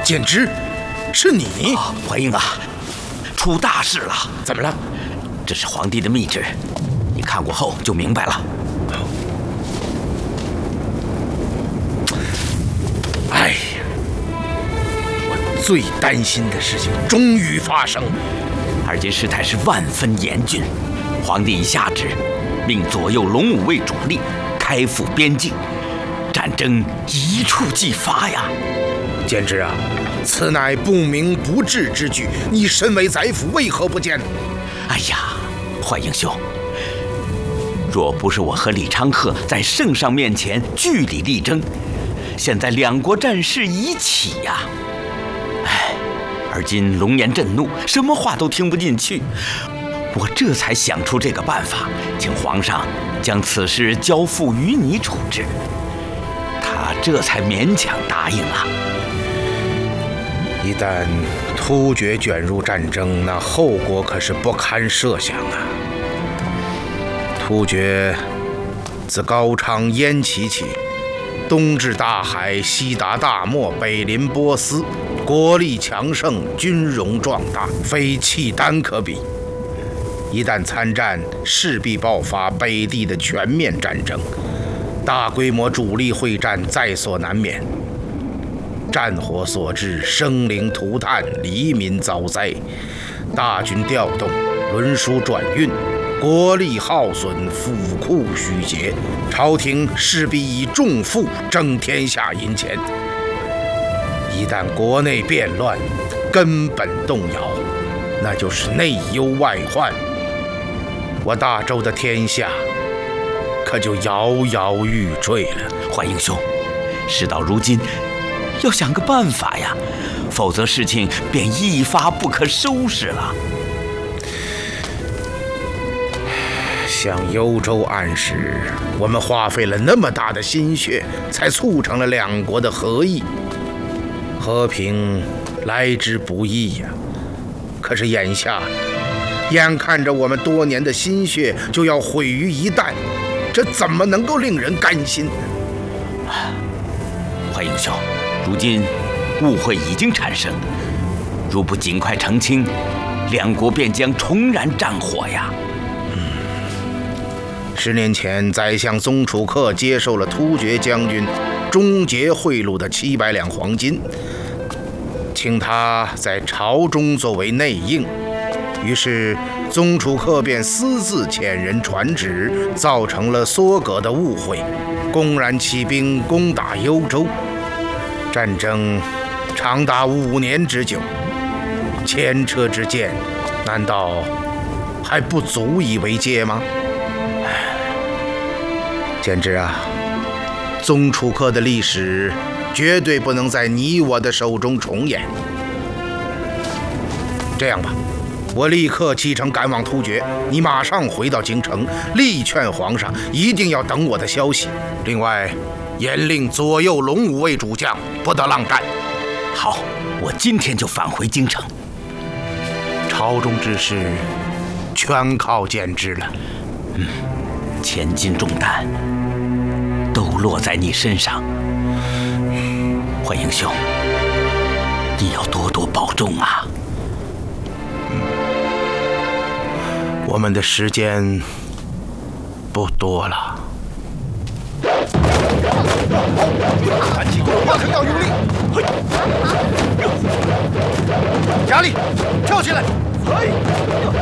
简之，是你！ 怀英啊，出大事了！ 怎么了？ 这是皇帝的密旨，你看过后就明白了。 哎呀，我最担心的事情终于发生。 而今事态是万分严峻，皇帝已下旨，命左右龙武卫主力开赴边境，战争一触即发呀！ 简之啊，此乃不明不智之举，你身为宰辅，为何不见？ 哎呀，怀英兄，若不是我和李昌鹤在圣上面前据理力争，现在两国战事已起呀！哎，而今龙颜震怒，什么话都听不进去，我这才想出这个办法，请皇上将此事交付于你处置。他这才勉强答应了。 一旦突厥卷入战争，那后果可是不堪设想啊！突厥自高昌、燕齐起，东至大海，西达大漠，北临波斯，国力强盛，军容壮大，非契丹可比。一旦参战，势必爆发北地的全面战争，大规模主力会战在所难免。战火所致，生灵涂炭，黎民遭灾，大军调动，轮输转运，国力耗损，府库虚竭，朝廷势必以重负征天下银钱。一旦国内变乱，根本动摇，那就是内忧外患，我大周的天下可就摇摇欲坠了。 怀英兄，事到如今，要想个办法呀，否则事情便一发不可收拾了。 向幽州暗使，我们花费了那么大的心血，才促成了两国的和议。和平来之不易呀，可是眼下，眼看着我们多年的心血就要毁于一旦，这怎么能够令人甘心？ 怀英兄，如今误会已经产生，如不尽快澄清，两国便将重燃战火呀。 10年前，宰相宗楚客接受了突厥将军终结贿赂的700两黄金，请他在朝中作为内应。于是宗楚客便私自遣人传旨，造成了梭葛的误会，公然起兵攻打幽州。战争长达5年之久，前车之鉴，难道还不足以为戒吗？简之啊，宗楚客的历史绝对不能在你我的手中重演。这样吧，我立刻启程赶往突厥，你马上回到京城，力劝皇上一定要等我的消息。另外，严令左右龙武卫主将不得浪战。 好，我今天就返回京城。 朝中之事全靠简之了。 千斤重担都落在你身上，怀英兄，你要多多保重啊！ 我们的时间不多了。 反击攻，要疼要用力。加力，跳起来！